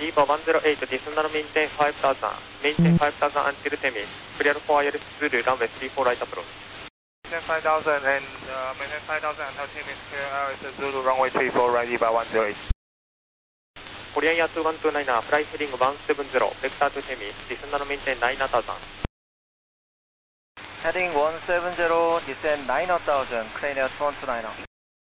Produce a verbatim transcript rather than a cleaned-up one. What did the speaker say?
Viva one zero eight, descend and maintain five thousand. Maintain five thousand until Temis. Clear for I L S through runway three four right approach. Maintain five thousand and uh, maintain five thousand until Temis. Clear I L S Zulu runway three four right, Viva one zero eight. Korean Air two one two nine, flight heading one seven zero, vector to Temis. Descend and maintain nine thousand. Heading one seven zero, descend nine thousand, Korean Air two one two nine.